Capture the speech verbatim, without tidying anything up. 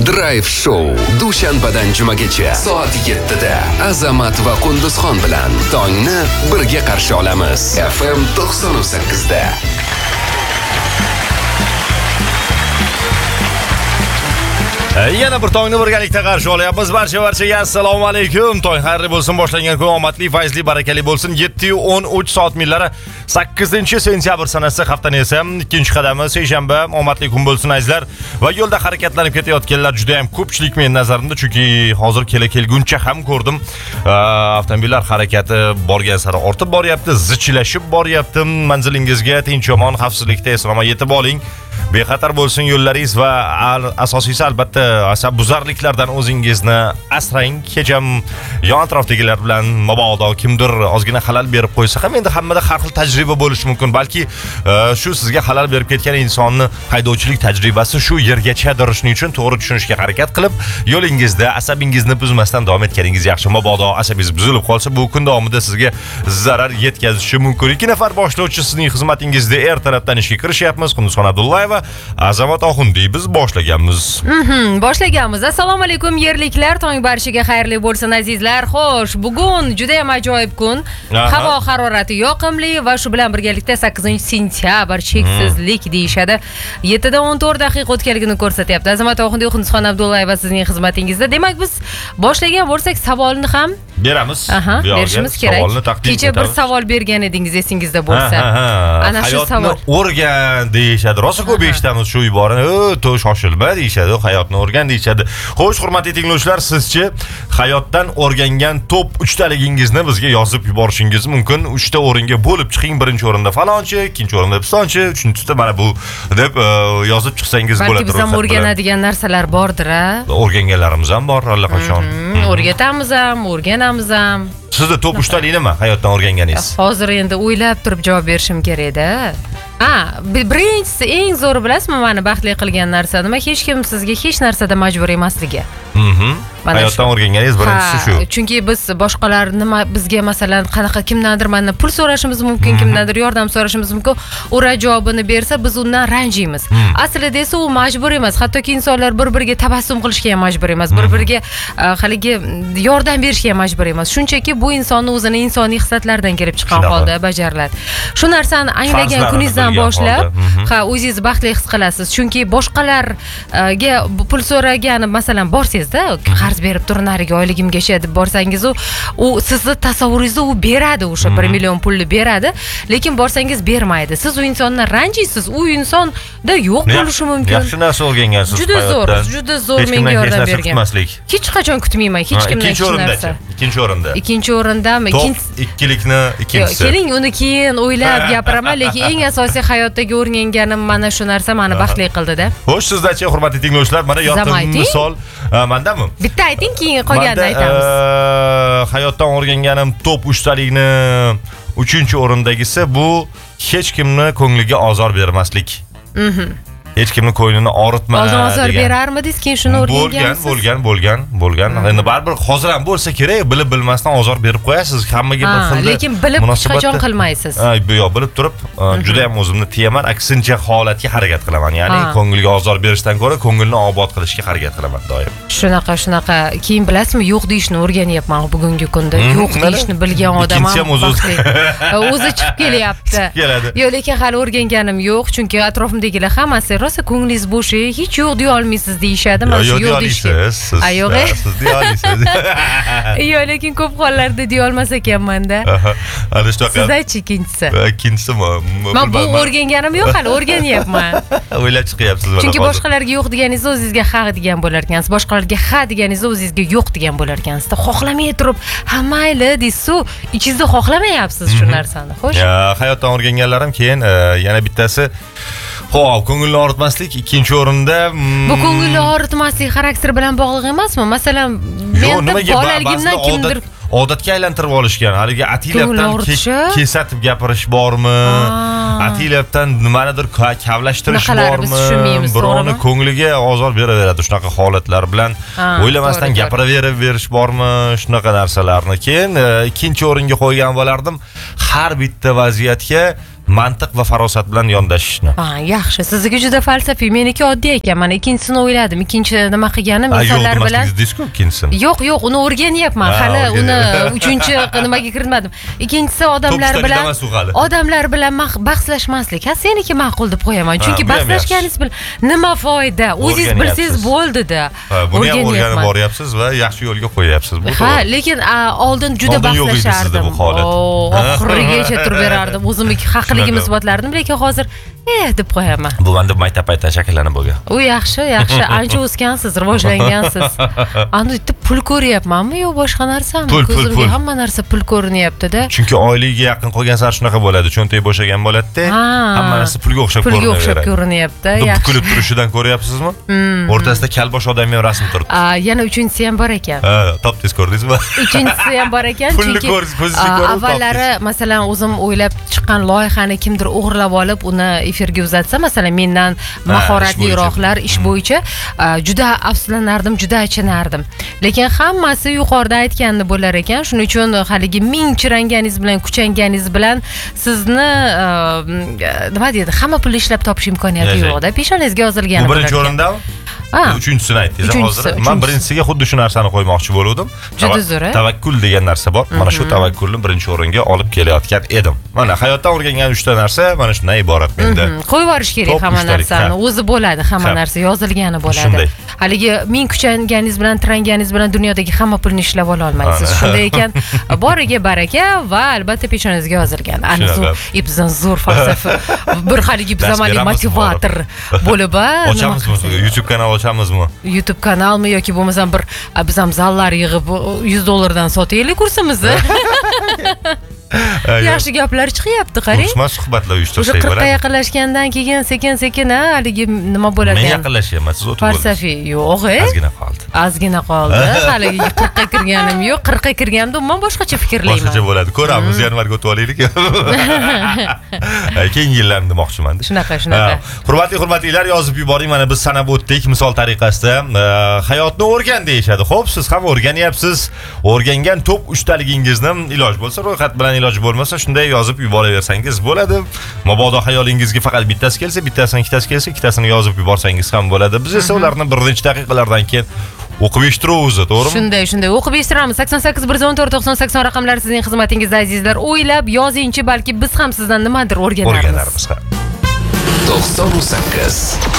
Drive Show dushanbadan jumagacha soat yettida Azamat va Qunduzxon bilan tongni birga qarshi olamiz. F M to'qson sakkizda. Yana bir tongni birgalikda qarshi olyapmiz. Barcha barchaga assalomu alaykum. Tong xayrli bo'lsin, boshlangan kun omadli, fayzli, barakali bo'lsin. yetti o'n uch soat millari sakkizinchi sentyabr sanasi, haftaning esa ikkinchi qadami seshanba. Omadli kun bo'lsin azizlar. Va yo'lda harakatlanib ketayotganlar juda ham ko'pchilik men nazarimda, chunki hozir kela kelguncha ham ko'rdim. Avtomobillar harakati borgan sari ortib boryapti, zichilashib boryapti. Manzilingizga tinch omon, xavfsizlikda eson yetib oling. Bexatar bo'lsin yo'llaringiz va asosiysi albatta asabbuzarliklardan o'zingizni asrang. Kecham yon atrofdagilar bilan mabodo kimdir ozgina xalal berib qo'ysa ham endi hammada har xil tajriba bo'lishi mumkin. Balki shu sizga xalal berib ketgan insonni haydovchilik tajribasi shu yergacha dirishni uchun to'g'ri tushunishga harakat qilib, yo'lingizda asabingizni buzmasdan davom etganingiz yaxshi. Mabodo asabingiz buzilib qolsa, bu kun davomida sizga zarar yetkazishi mumkin. Ikki nafar boshlovchi sizning xizmatingizda ertalabdan ishga kirishyapmiz. Qunduzxon Abdullayeva, Azamat Oxundiy biz boshlaganmiz. Mhm, boshlaganmiz. Assalomu alaykum yerliklar, tong barishiga xayrli bo'lsin azizlar. Xo'sh, bugun juda ham ajoyib kun. Havo harorati yoqimli va shu bilan birgalikda sakkizinchi sentyabr cheksizlik deyishadi. yettida o'n to'rt daqiqa o'tganligini ko'rsatyapti. Azamat Oxundiy, Qunduzxon Abdullayeva sizning xizmatingizda. Demak, biz boshlagan bo'lsak savolni ham beramiz. Aha, berishimiz kerak. Kecha bir savol bergan edingiz esingizda bo'lsa. Ana shu savol. O'rgan deyishadi. Rosa ko'p eshitamiz shu iborani. "To shoshilma" deyishadi, hayotni o'rgan deyishadi. Xo'sh, hurmatli tinglovchilar, sizchi hayotdan o'rgangan top uchtaligingizni bizga yozib yuborishingiz mumkin. uchta o'ringa bo'lib chiqing. Birinchi o'rinda falonchi, ikkinchi o'rinda pistonchi, uchinchisi mana bu deb yozib chiqsangiz bo'ladi. Balki biz ham o'rganadigan narsalar bordir-a? O'rganganlarimiz ham bor allaqachon. O'rgatamiz ham, o'rganamiz ham. Sizda top uchtalik nima hayotdan o'rganganingiz? Hozir endi o'ylab turib javob berishim kerak-da. Ha, birinchisi eng zo'ri bilasizmi, meni baxtli qilgan narsa nima? Hech kim sizga hech narsada majbur emasligi. Mhm. Hayotdan o'rganganingiz birinchisi shu. Chunki biz boshqalar nima bizga masalan qanaqa kimdandir mana pul so'rashimiz mumkin, kimdandir yordam so'rashimiz mumkin. Ura javobini bersa biz undan ranjiymiz. Aslida esa u majbur emas. Hattoki insonlar bir-biriga tabassum qilishga ham majbur emas. Bir-biriga haligi yordam berishga ham majbur emas. Shunchaki bu insonni o'zini insoniy hislatlaridan kelib chiqqan holda bajariladi. Shu narsani anglagan kuningizdan boshlab, ha, o'zingizni baxtli his qilasiz. Chunki boshqalarga pul so'ragani masalan borsangizda, qarz berib turinariga oyligimgacha deb borsangiz, u u sizni tasavvuringizda u beradi, o'sha bir million pulni beradi, lekin borsangiz bermaydi. Siz u insondan ranjiysiz. U insonda yo'q bo'lishi mumkin. Yaxshi narsa o'rgangansiz. Juda zo'r, juda zo'r menga yordam bergan. Hech qachon kutmayman hech kimdan hech narsa. Ikkinchi o'rinda. Ikkinchi o'rindami? Ikkinchi ikkilikni ikkinchisi. Keling, uni keyin o'ylab gapiraman, lekin eng asosiy hayotdagi o'rganganim mana shu narsa meni baxtli qildida. Xo'sh, sizdachi hurmatli tinglovchilar, mana yoqimli misol mandami? Bitta ayting, keyin qolganini aytamiz. Hayotdan o'rganganim top uchtalikni uchinchi o'rindagisi bu hech kimni ko'ngliga ozor bermaslik. Mhm. Hech kimni ko'nglini og'ritma. Oldin ozor berarmidingiz, keyin shuni o'rgangansiz. Bo'lgan, bo'lgan, bo'lgan, bo'lgan. Endi baribir hozir ham bo'lsa kerak, bilib bilmasdan ozor berib qo'yasiz. Hammaga bir xilda. Lekin bilib hech qachon qilmaysiz. Ha, bu yo'q, bilib turib, juda ham o'zimni tiyaman, aksincha holatga harakat qilaman. Ya'ni ko'ngilga ozor berishdan ko'ra ko'ngilni obod qilishga harakat qilaman doim. Shunaqa, shunaqa. Keyin bilasizmi, yo'q deyishni o'rganyapman bugungi kunda. Yo'q deyishni bilgan odam ham o'zi chiqib kelyapti. Yo'q, lekin hali o'rganganim yo'q, chunki atrofimdagilar hammasi rosa ko'nglingiz bo'sh, hech yo'q deya olmaysiz deyishadi. Mana shu yo'q deyishga. Yo'q deysiz. Siz deya olmaysiz. Yo'q, lekin ko'p hollarda deya olmas ekanman-da. Ana shunaqa. Sizchi ikkinchisi. Ikkinchisi men bu o'rganganim yo'q, hali o'rganyapman. O'ylab chiqyapsiz mana. Chunki boshqalarga yo'q deganingiz o'zingizga ha degan bo'lar ekansiz. Boshqalarga ha deganingiz o'zingizga yo'q degan bo'lar ekansiz. Xohlamay turib, ha mayli deysiz-ku, ichingizda xohlamayapsiz shu narsani. Xo'sh. Hayotdan o'rganganlarim keyin yana bittasi Xo'p, ko'ngilni og'ritmaslik ikkinchi o'rinda. Bu ko'ngilni og'ritmaslik xarakter bilan bog'liq emasmi? Masalan, menda bolaligimdan kimdir odatga aylantirib olishgan. Haligi atilabdan kesatib gapirish bormi? Atilabdan nimanidir kavlashtirish bormi? Birovni ko'ngliga ozor beraveradi shunaqa holatlar bilan. O'ylamasdan gapiraverib berish bormi? Shunaqa narsalarni keyin ikkinchi o'ringa qo'ygan bo'lardim. Har bitta vaziyatga mantiq va farosat bilan yondashishni. Ha, yaxshi. Sizniki juda falsafiy, meniki oddiy ekan. Mana ikkinchisini o'yladim. Ikkinchi nima qilganim insonlar bilan. Yo'q, ikkinchisini. Yo'q, yo'q, uni o'rganyapman. Hali uni uchinchi nimaga kiritmadim. Ikkinchisi odamlar bilan odamlar bilan bahslashmaslik. Ha, seniki ma'qul deb qo'yaman. Chunki bahslashganingiz bilan nima foyda? O'zingiz bilsangiz bo'ldi-da. Buni ham o'rganib boryapsiz va yaxshi yo'lga qo'yapsiz. Bu ha, lekin oldin juda bahslashardim. Oxirigacha turib berardim. O'zimni haqligimni isbotlardim, lekin hozir eh deb qo'yaman. Bu endi maktab paytida shakllanib bo'lgan. U yaxshi, yaxshi. Ancha o'sgansiz, rivojlangansiz. Endi deb pul ko'ryapmanmi yo boshqa narsami? Ko'zimga hamma narsa pul ko'rinyapti-da. Chunki oyligiga yaqin qolgan sari shunaqa bo'ladi. Cho'ntak bo'shagan bo'ladi-da. Hamma narsa pulga o'xshab ko'rinaveradi. Pulga o'xshab ko'rinyapti. Yaxshi. Kulib turishidan ko'ryapsizmi? O'rtasida kalbosh odam ham rasm turibdi. Yana uchinchisi ham bor ekan. Ha, top tez ko'rdingizmi? Uchinchisi ham bor ekan, chunki avvallari masalan o'zim o'ylab chiqqan loyihani kimdir o'g'irlab olib, uni efirga uzatsa, masalan mendan mahoratliroqlar ish bo'yicha juda afsuslanardim, juda achinardim. Lekin hammasi yuqorida aytganda bo'lar ekan. Shuning uchun haligi ming chiranganingiz bilan, kuchanganingiz bilan sizni nima deydi, hamma pulni ishlab topish imkoniyati yo'q-da. Peshonangizga yozilgan. Bu birinchi o'rindami? Uchinchisini aytdingiz hozir. Men birinchisiga xuddi shu narsani qo'ymoqchi bo'ldim. Juda zo'r. Tavakkul degan narsa bor. Mana shu tavakkulni birinchi o'ringa olib kelayotgan edim. Mana hayotdan o'rgangan uchta narsa mana shundan iborat menda. Qo'yib yuborish kerak hamma narsani. O'zi bo'ladi, hamma narsa yozilgani bo'ladi. Haligi ming kuchanganingiz bilan, tiranganingiz bilan dunyodagi hamma pulni ishlab ola olmaysiz. Shunday ekan, boriga baraka va albatta peshonangizga yozilgan. Ana shu ibzan zo'r falsafa. Bir haligi bizamali motivator bo'lib, ochamizmi? YouTube kanal ochamizmi? YouTube kanalmi yoki bo'lmasam bir biz ham zallar yig'ib yuz dollardan sotaylik kursimizni. Yaxshi gaplar chiqyapti, qarang. Xushmas suhbatlar uyushtirsak bo'ladi. qirqqa yaqinlashgandan keyin sekin-sekin haligi nima bo'ladi? Men yaqinlashyapman, siz o'tib bo'lasiz. Falsafiy yo'q, e? Ozgina qoldi. Ozgina qoldi. Haligi qirqqa kirganim yo'q, qirqqa kirganimda umuman boshqacha fikrlayman. Boshqacha bo'ladi. Ko'ramiz, yanvarga o'tib olaylik. Keyingi yillarni demoqchiman. Shunaqa, shunaqa. Hurmatli hurmatlilar, yozib yuboring. Mana biz sanab o'tdik misol tariqasida. Hayotni o'rgan deyshadi. Xo'p, siz ham o'rganyapsiz. O'rgangan top uchtaligingizni iloj bo'lsa ro'yxat bilan iloji bo'lmasa shunday yozib yuboraversangiz bo'ladi. Mabodo xayolingizga faqat bittasi kelsa, bittasini ikkitasi kelsa, ikkitasini yozib yuborsangiz ham bo'ladi. Biz esa ularni bir necha daqiqalardan keyin o'qib eshittiramiz, to'g'rimi? Shunday, shunday o'qib eshittiramiz. sakson sakkiz bir yuz o'n to'rt to'qson sakson raqamlari sizning xizmatingizda azizlar. O'ylab yozingchi, balki biz ham sizdan nimadir o'rganarmiz. O'rganarmiz. to'qson sakkiz